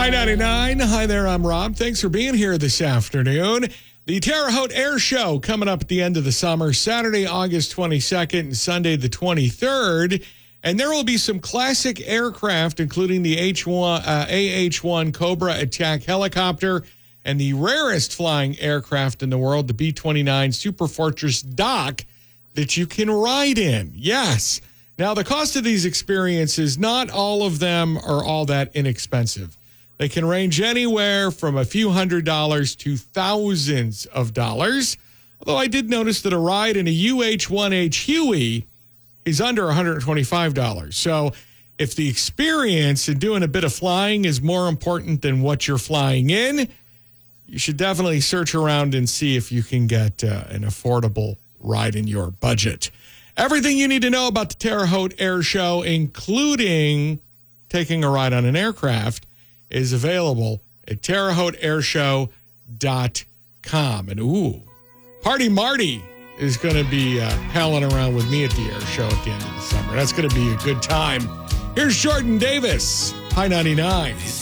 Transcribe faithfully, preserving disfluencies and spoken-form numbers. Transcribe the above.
Hi, ninety-nine. Hi there, I'm Rob. Thanks for being here this afternoon. The Terre Haute Air Show coming up at the end of the summer, Saturday, August twenty-second and Sunday the twenty-third. And there will be some classic aircraft, including the H one, uh, A H one Cobra attack helicopter and the rarest flying aircraft in the world, the B twenty-nine Superfortress Doc, that you can ride in. Yes. Now, the cost of these experiences, not all of them are all that inexpensive. They can range anywhere from a few hundred dollars to thousands of dollars. Although I did notice that a ride in a U H one H Huey is under one hundred twenty-five dollars. So if the experience and doing a bit of flying is more important than what you're flying in, you should definitely search around and see if you can get uh, an affordable ride in your budget. Everything you need to know about the Terre Haute Air Show, including taking a ride on an aircraft, is available at terre haute air show dot com. And ooh, Party Marty is going to be uh, palling around with me at the air show at the end of the summer. That's going to be a good time. Here's Jordan Davis. Hi, ninety-nine.